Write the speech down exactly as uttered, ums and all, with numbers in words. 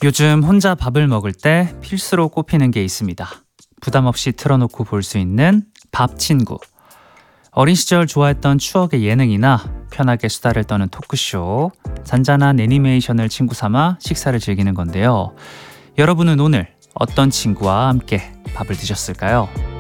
요즘 혼자 밥을 먹을 때 필수로 꼽히는 게 있습니다. 부담 없이 틀어놓고 볼 수 있는 밥 친구. 어린 시절 좋아했던 추억의 예능이나 편하게 수다를 떠는 토크쇼, 잔잔한 애니메이션을 친구 삼아 식사를 즐기는 건데요. 여러분은 오늘 어떤 친구와 함께 밥을 드셨을까요?